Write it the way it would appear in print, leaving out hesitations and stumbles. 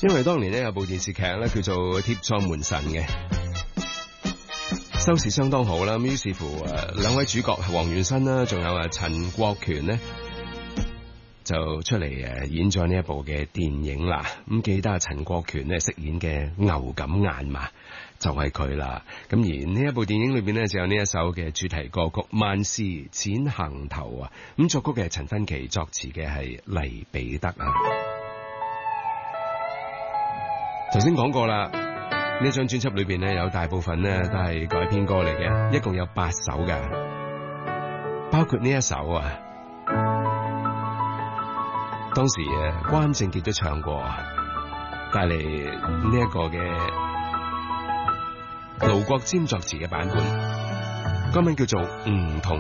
因為當年咧有部電視劇咧叫做《貼錯門神》嘅，收視相當好啦。咁於是乎兩位主角黃元申啦，仲有陳國權呢，就出嚟演咗呢一部嘅電影啦。咁記得陳國權咧飾演嘅牛錦雁嘛，就係佢啦。咁而呢一部電影裏邊呢，就有呢一首嘅主題歌曲《萬事淺行頭》啊。咁作曲嘅係陳芬琪，作詞嘅係黎彼得啊。頭先講過啦，呢張專輯裏邊呢，有大部分呢都係改編歌嚟嘅，一共有8首噶，包括呢一首啊。當時關正傑都唱過，帶嚟呢一個嘅盧國沾作詞嘅版本，歌名叫做《梧桐